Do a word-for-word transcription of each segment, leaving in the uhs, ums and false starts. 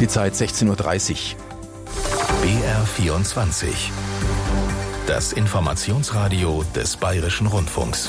Die Zeit sechzehn Uhr dreißig. B R vierundzwanzig. Das Informationsradio des Bayerischen Rundfunks.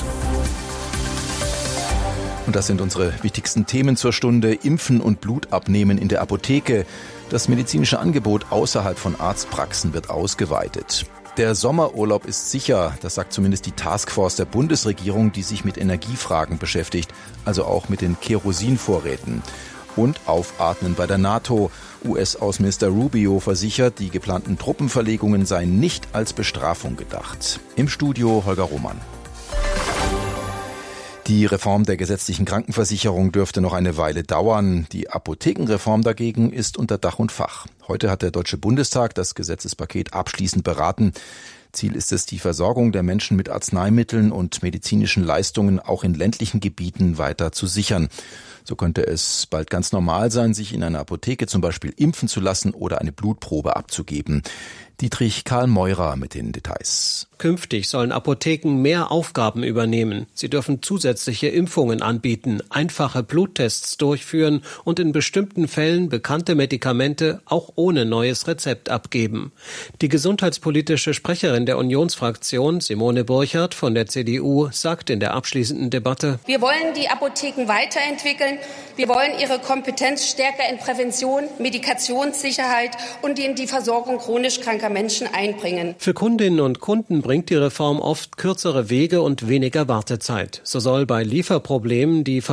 Und das sind unsere wichtigsten Themen zur Stunde. Impfen und Blutabnehmen in der Apotheke. Das medizinische Angebot außerhalb von Arztpraxen wird ausgeweitet. Der Sommerurlaub ist sicher, das sagt zumindest die Taskforce der Bundesregierung, die sich mit Energiefragen beschäftigt, also auch mit den Kerosinvorräten. Und Aufatmen bei der NATO. U S-Außenminister Rubio versichert, die geplanten Truppenverlegungen seien nicht als Bestrafung gedacht. Im Studio Holger Roman. Die Reform der gesetzlichen Krankenversicherung dürfte noch eine Weile dauern. Die Apothekenreform dagegen ist unter Dach und Fach. Heute hat der Deutsche Bundestag das Gesetzespaket abschließend beraten. Ziel ist es, die Versorgung der Menschen mit Arzneimitteln und medizinischen Leistungen auch in ländlichen Gebieten weiter zu sichern. So könnte es bald ganz normal sein, sich in einer Apotheke zum Beispiel impfen zu lassen oder eine Blutprobe abzugeben. Dietrich Karl Meurer mit den Details. Künftig sollen Apotheken mehr Aufgaben übernehmen. Sie dürfen zusätzliche Impfungen anbieten, einfache Bluttests durchführen und in bestimmten Fällen bekannte Medikamente auch ohne neues Rezept abgeben. Die gesundheitspolitische Sprecherin der Unionsfraktion, Simone Burchardt von der C D U, sagt in der abschließenden Debatte: Wir wollen die Apotheken weiterentwickeln. Wir wollen ihre Kompetenz stärker in Prävention, Medikationssicherheit und in die Versorgung chronisch kranker Menschen einbringen. Für Kundinnen und Kunden bringt die Reform oft kürzere Wege und weniger Wartezeit. So soll bei Lieferproblemen die